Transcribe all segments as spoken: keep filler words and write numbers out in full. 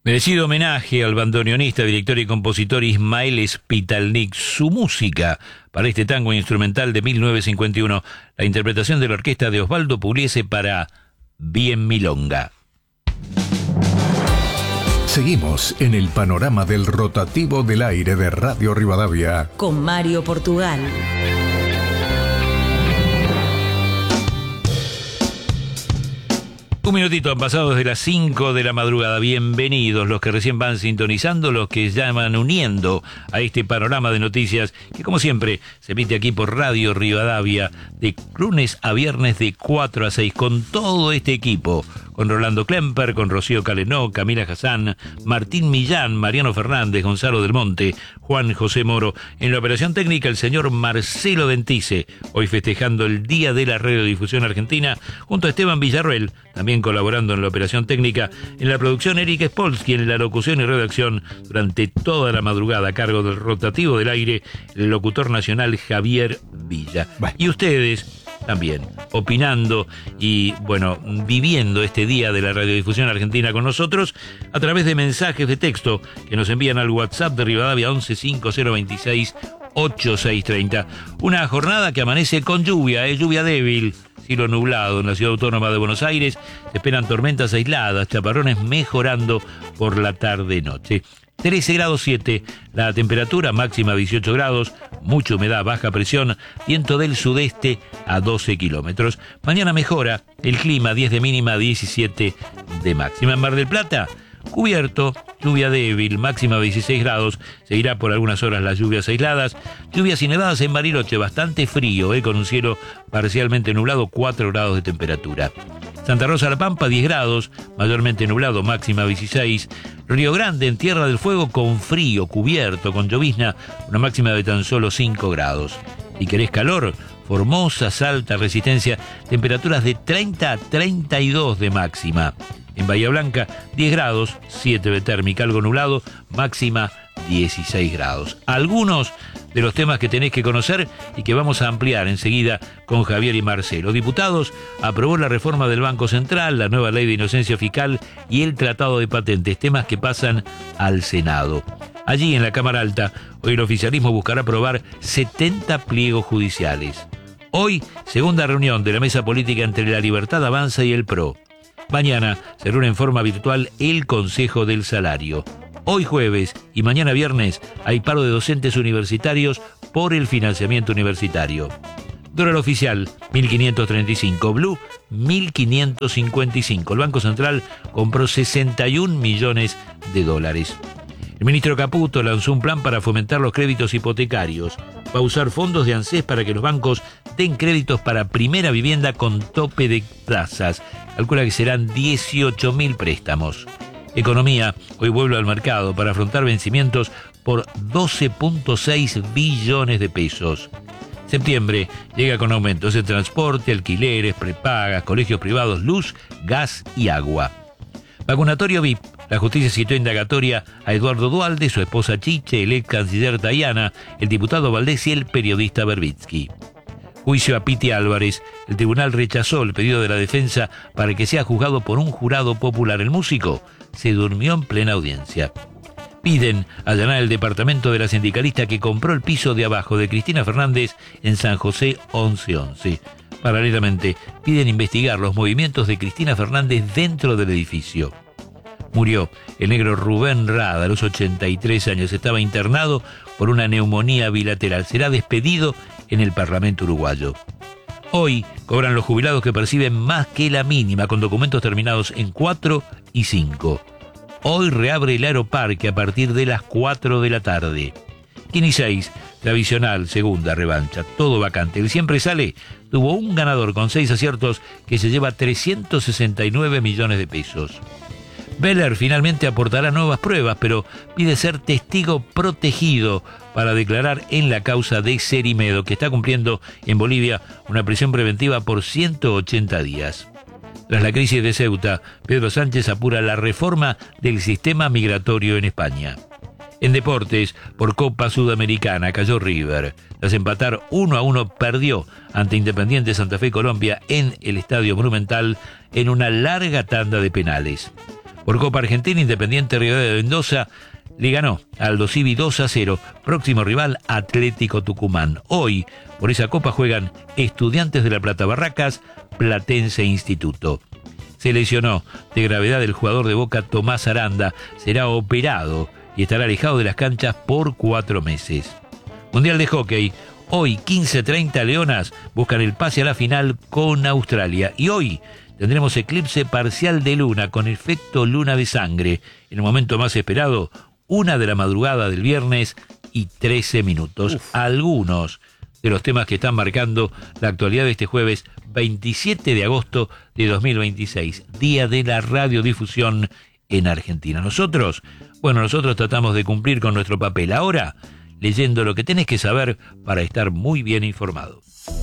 Merecido homenaje al bandoneonista, director y compositor Ismael Spitalnik. Su música para este tango instrumental de mil novecientos cincuenta y uno, la interpretación de la orquesta de Osvaldo Pugliese para Bien Milonga. Seguimos en el panorama del rotativo del aire de Radio Rivadavia con Mario Portugal. Un minutito han pasado desde las cinco de la madrugada. Bienvenidos los que recién van sintonizando, los que ya van uniendo a este panorama de noticias que, como siempre, se emite aquí por Radio Rivadavia de lunes a viernes de cuatro a seis con todo este equipo. Con Rolando Klemper, con Rocío Calenó, Camila Hassan, Martín Millán, Mariano Fernández, Gonzalo del Monte, Juan José Moro. En la operación técnica, el señor Marcelo Ventice, hoy festejando el Día de la Radiodifusión Argentina, junto a Esteban Villarroel, también colaborando en la operación técnica. En la producción, Erika Spolsky, en la locución y redacción, durante toda la madrugada, a cargo del rotativo del aire, el locutor nacional Javier Villa. Bueno. Y ustedes también opinando y, bueno, viviendo este Día de la Radiodifusión Argentina con nosotros a través de mensajes de texto que nos envían al WhatsApp de Rivadavia once cinco cero veintiséis ochenta y seis treinta. Una jornada que amanece con lluvia, ¿eh? Lluvia débil, cielo nublado en la ciudad autónoma de Buenos Aires. Se esperan tormentas aisladas, chaparrones mejorando por la tarde-noche. trece grados siete, la temperatura máxima dieciocho grados, mucha humedad, baja presión, viento del sudeste a doce kilómetros. Mañana mejora el clima, diez de mínima, diecisiete de máxima. En Mar del Plata, cubierto, lluvia débil, máxima dieciséis grados, seguirá por algunas horas las lluvias aisladas, lluvias y nevadas en Bariloche, bastante frío, eh, con un cielo parcialmente nublado, cuatro grados de temperatura. Santa Rosa La Pampa, diez grados, mayormente nublado, máxima dieciséis. Río Grande, en Tierra del Fuego, con frío, cubierto, con llovizna, una máxima de tan solo cinco grados. Si querés calor, Formosa, Salta, Resistencia, temperaturas de treinta a treinta y dos de máxima. En Bahía Blanca, diez grados, siete de térmica, algo nublado, máxima dieciséis grados. Algunos de los temas que tenés que conocer y que vamos a ampliar enseguida con Javier y Marcelo. Diputados aprobó la reforma del Banco Central, la nueva ley de inocencia fiscal y el tratado de patentes, temas que pasan al Senado. Allí en la Cámara Alta, hoy el oficialismo buscará aprobar setenta pliegos judiciales. Hoy, segunda reunión de la mesa política entre La Libertad Avanza y el P R O. Mañana se reúne en forma virtual el Consejo del Salario. Hoy jueves y mañana viernes hay paro de docentes universitarios por el financiamiento universitario. Dólar oficial, mil quinientos treinta y cinco. Blue, mil quinientos cincuenta y cinco. El Banco Central compró sesenta y un millones de dólares. El ministro Caputo lanzó un plan para fomentar los créditos hipotecarios. Va a usar fondos de ANSES para que los bancos den créditos para primera vivienda con tope de tasas. Calcula que serán dieciocho mil préstamos. Economía, hoy vuelve al mercado para afrontar vencimientos por doce punto seis billones de pesos. Septiembre llega con aumentos de transporte, alquileres, prepagas, colegios privados, luz, gas y agua. Vacunatorio V I P. La justicia citó indagatoria a Eduardo Duhalde, su esposa Chiche, el ex canciller Tayana, el diputado Valdés y el periodista Berbitsky. Juicio a Piti Álvarez. El tribunal rechazó el pedido de la defensa para que sea juzgado por un jurado popular. El músico se durmió en plena audiencia. Piden allanar el departamento de la sindicalista que compró el piso de abajo de Cristina Fernández en San José once once. Paralelamente, piden investigar los movimientos de Cristina Fernández dentro del edificio. Murió el negro Rubén Rada a los ochenta y tres años. Estaba internado por una neumonía bilateral. Será despedido en el Parlamento uruguayo. Hoy cobran los jubilados que perciben más que la mínima, con documentos terminados en cuatro y cinco. Hoy reabre el Aeroparque a partir de las cuatro de la tarde. Quini seis, tradicional, segunda revancha, todo vacante. El siempre sale, tuvo un ganador con seis aciertos que se lleva trescientos sesenta y nueve millones de pesos. Beller finalmente aportará nuevas pruebas, pero pide ser testigo protegido para declarar en la causa de Cerimedo, que está cumpliendo en Bolivia una prisión preventiva por ciento ochenta días. Tras la crisis de Ceuta, Pedro Sánchez apura la reforma del sistema migratorio en España. En deportes, por Copa Sudamericana, cayó River. Tras empatar uno a uno, perdió ante Independiente Santa Fe Colombia en el Estadio Monumental en una larga tanda de penales. Por Copa Argentina, Independiente Rivadavia de Mendoza le ganó a Aldo Civi dos a cero. Próximo rival, Atlético Tucumán. Hoy, por esa copa juegan Estudiantes de La Plata Barracas, Platense Instituto. Se lesionó de gravedad el jugador de Boca Tomás Aranda. Será operado y estará alejado de las canchas por cuatro meses. Mundial de Hockey. Hoy, quince treinta, Leonas buscan el pase a la final con Australia. Y hoy tendremos eclipse parcial de luna con efecto luna de sangre. En el momento más esperado, una de la madrugada del viernes y trece minutos. Uf. Algunos de los temas que están marcando la actualidad de este jueves veintisiete de agosto de dos mil veintiséis, día de la radiodifusión en Argentina. Nosotros, bueno, nosotros tratamos de cumplir con nuestro papel. Ahora, leyendo lo que tenés que saber para estar muy bien informado.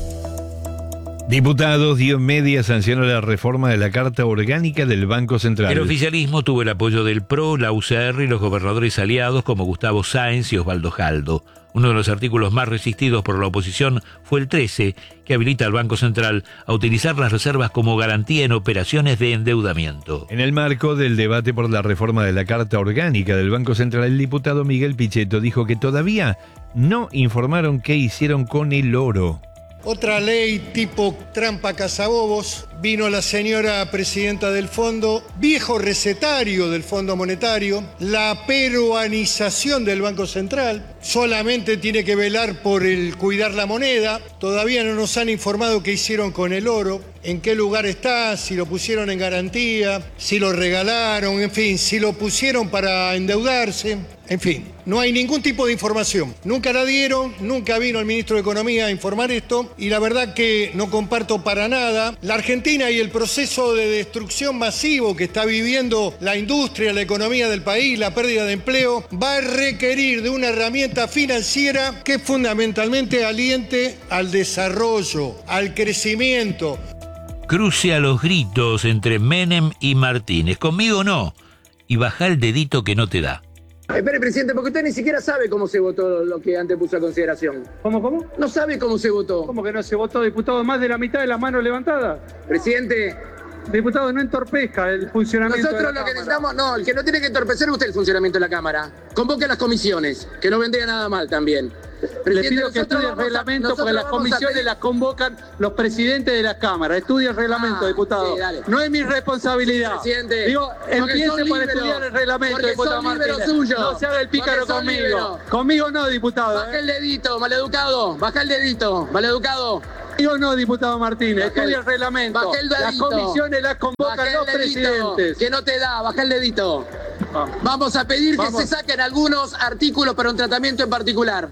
Diputados dio media sanción a la reforma de la Carta Orgánica del Banco Central. El oficialismo tuvo el apoyo del P R O, la U C R y los gobernadores aliados como Gustavo Sáenz y Osvaldo Jaldo. Uno de los artículos más resistidos por la oposición fue el trece, que habilita al Banco Central a utilizar las reservas como garantía en operaciones de endeudamiento. En el marco del debate por la reforma de la Carta Orgánica del Banco Central, el diputado Miguel Pichetto dijo que todavía no informaron qué hicieron con el oro. Otra ley tipo trampa cazabobos. Vino la señora presidenta del fondo, viejo recetario del Fondo Monetario, la peruanización del Banco Central. Solamente tiene que velar por el cuidar la moneda. Todavía no nos han informado qué hicieron con el oro, en qué lugar está, si lo pusieron en garantía, si lo regalaron, en fin, si lo pusieron para endeudarse. En fin, no hay ningún tipo de información. Nunca la dieron, nunca vino el ministro de Economía a informar esto y la verdad que no comparto para nada. La Argentina y el proceso de destrucción masivo que está viviendo la industria, la economía del país, la pérdida de empleo, va a requerir de una herramienta financiera que fundamentalmente aliente al desarrollo, al crecimiento. Cruce a los gritos entre Menem y Martínez. Conmigo no. Y baja el dedito que no te da. Espere, presidente, porque usted ni siquiera sabe cómo se votó lo que antes puso a consideración. ¿Cómo, cómo? No sabe cómo se votó. ¿Cómo que no se votó, diputado? Más de la mitad de las manos levantadas. Presidente. Diputado, no entorpezca el funcionamiento Nosotros de la lo que Cámara. necesitamos, no, el que no tiene que entorpecer es usted el funcionamiento de la Cámara. Convoque a las comisiones, que no vendría nada mal también. Le pido que estudie el reglamento porque las comisiones las convocan los presidentes de la Cámara. Estudie el reglamento, Ah, diputado. sí, dale. No es mi responsabilidad. Presidente, Digo, empiece por libero, estudiar el reglamento, porque diputado son libero Martínez. suyo. No se haga el pícaro Porque son conmigo. libero. Conmigo no, diputado. Baja ¿eh? el dedito, maleducado. Baja el dedito, maleducado. Conmigo no, diputado Martínez. Estudie el reglamento. Baja el Las dedito. comisiones las convocan Baja los el dedito, presidentes. que no te da, baja el dedito. Vamos. Vamos a pedir Vamos. que se saquen algunos artículos para un tratamiento en particular.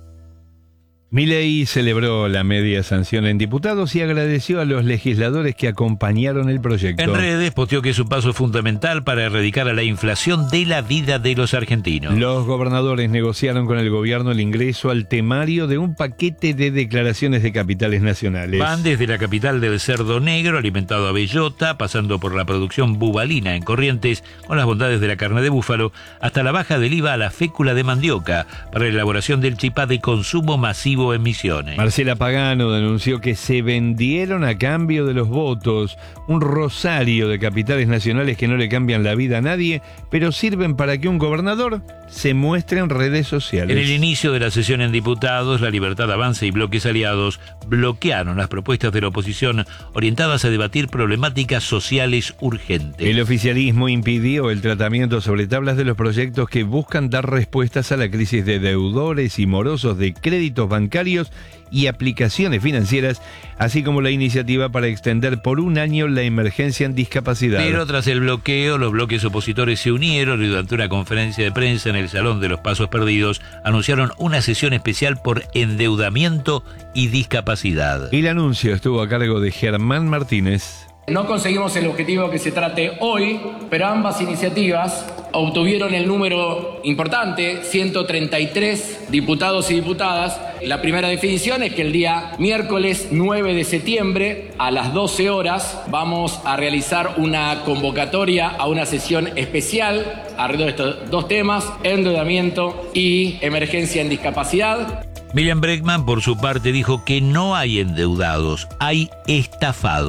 Milei celebró la media sanción en diputados y agradeció a los legisladores que acompañaron el proyecto. En redes posteó que es un paso fundamental para erradicar a la inflación de la vida de los argentinos. Los gobernadores negociaron con el gobierno el ingreso al temario de un paquete de declaraciones de capitales nacionales. Van desde la capital del cerdo negro, alimentado a bellota, pasando por la producción bubalina en Corrientes, con las bondades de la carne de búfalo, hasta la baja del I V A a la fécula de mandioca, para la elaboración del chipá de consumo masivo en Misiones. Marcela Pagano denunció que se vendieron a cambio de los votos un rosario de capitales nacionales que no le cambian la vida a nadie, pero sirven para que un gobernador se muestre en redes sociales. En el inicio de la sesión en diputados, La Libertad Avanza y bloques aliados bloquearon las propuestas de la oposición orientadas a debatir problemáticas sociales urgentes. El oficialismo impidió el tratamiento sobre tablas de los proyectos que buscan dar respuestas a la crisis de deudores y morosos de créditos bancarios y aplicaciones financieras, así como la iniciativa para extender por un año la emergencia en discapacidad. Pero tras el bloqueo, los bloques opositores se unieron y durante una conferencia de prensa en el Salón de los Pasos Perdidos anunciaron una sesión especial por endeudamiento y discapacidad. El anuncio estuvo a cargo de Germán Martínez. No conseguimos el objetivo que se trate hoy, pero ambas iniciativas obtuvieron el número importante, ciento treinta y tres diputados y diputadas. La primera definición es que el día miércoles nueve de septiembre a las doce horas vamos a realizar una convocatoria a una sesión especial alrededor de estos dos temas, endeudamiento y emergencia en discapacidad. Miriam Bregman, por su parte, dijo que no hay endeudados, hay estafados.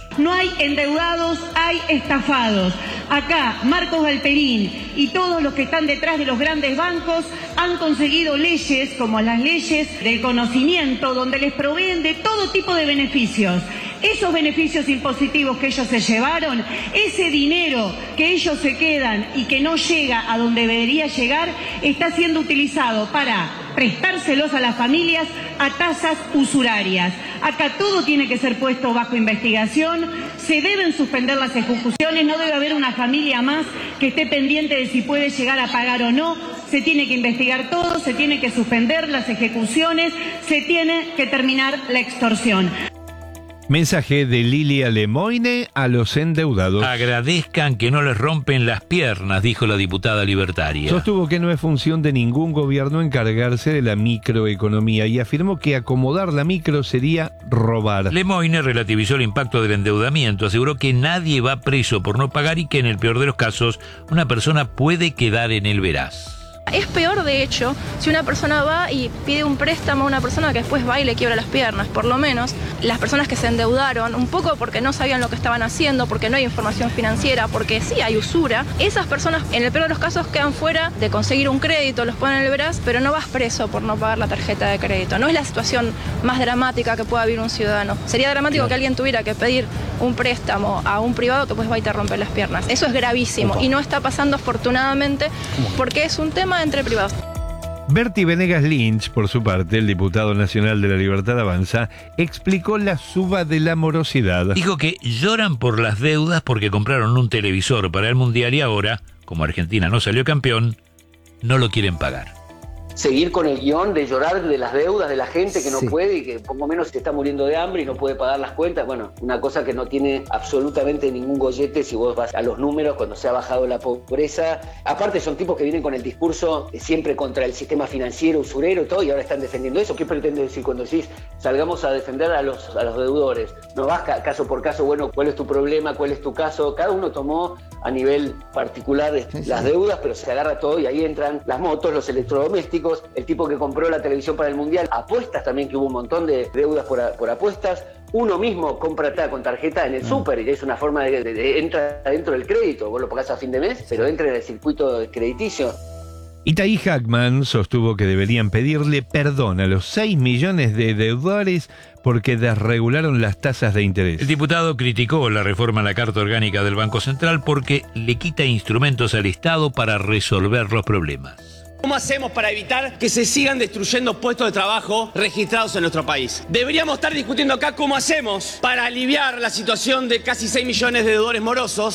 No hay endeudados, hay estafados. Acá, Marcos Galperín y todos los que están detrás de los grandes bancos han conseguido leyes, como las leyes del conocimiento, donde les proveen de todo tipo de beneficios. Esos beneficios impositivos que ellos se llevaron, ese dinero que ellos se quedan y que no llega a donde debería llegar, está siendo utilizado para prestárselos a las familias a tasas usurarias. Acá todo tiene que ser puesto bajo investigación, se deben suspender las ejecuciones, no debe haber una familia más que esté pendiente de si puede llegar a pagar o no, se tiene que investigar todo, se tiene que suspender las ejecuciones, se tiene que terminar la extorsión. Mensaje de Lilia Lemoine a los endeudados. Agradezcan que no les rompen las piernas, dijo la diputada libertaria. Sostuvo que no es función de ningún gobierno encargarse de la microeconomía y afirmó que acomodar la micro sería robar. Lemoine relativizó el impacto del endeudamiento, aseguró que nadie va preso por no pagar y que en el peor de los casos una persona puede quedar en el veraz. Es peor, de hecho, si una persona va y pide un préstamo a una persona que después va y le quiebra las piernas. Por lo menos, las personas que se endeudaron, un poco porque no sabían lo que estaban haciendo, porque no hay información financiera, porque sí hay usura, esas personas, en el peor de los casos, quedan fuera de conseguir un crédito, los ponen en el veraz, pero no vas preso por no pagar la tarjeta de crédito. No es la situación más dramática que pueda vivir un ciudadano. Sería dramático claro. que alguien tuviera que pedir un préstamo a un privado que pues va y te rompe las piernas. Eso es gravísimo Opa. y no está pasando afortunadamente porque es un tema entre privados. Bertie Venegas Lynch, por su parte, el diputado nacional de la Libertad Avanza, explicó la suba de la morosidad. Dijo que lloran por las deudas porque compraron un televisor para el Mundial y ahora, como Argentina no salió campeón, no lo quieren pagar. Seguir con el guión de llorar de las deudas de la gente que no sí. puede y que poco menos se está muriendo de hambre y no puede pagar las cuentas. Bueno, una cosa que no tiene absolutamente ningún gollete si vos vas a los números cuando se ha bajado la pobreza. Aparte son tipos que vienen con el discurso siempre contra el sistema financiero, usurero y todo, y ahora están defendiendo eso. ¿Qué pretende decir cuando decís salgamos a defender a los, a los deudores? No vas ca- caso por caso, bueno, ¿cuál es tu problema? ¿Cuál es tu caso? Cada uno tomó a nivel particular sí, las sí. deudas, pero se agarra todo y ahí entran las motos, los electrodomésticos, el tipo que compró la televisión para el Mundial, apuestas también, que hubo un montón de deudas por, a, por apuestas. Uno mismo compra con tarjeta en el mm. súper y es una forma de, de, de entra dentro del crédito. Vos lo pagás a fin de mes, pero entra en el circuito crediticio. Itaí Hackman sostuvo que deberían pedirle perdón a los seis millones de deudores porque desregularon las tasas de interés. El diputado criticó la reforma a la Carta Orgánica del Banco Central porque le quita instrumentos al Estado para resolver los problemas. ¿Cómo hacemos para evitar que se sigan destruyendo puestos de trabajo registrados en nuestro país? Deberíamos estar discutiendo acá cómo hacemos para aliviar la situación de casi seis millones de deudores morosos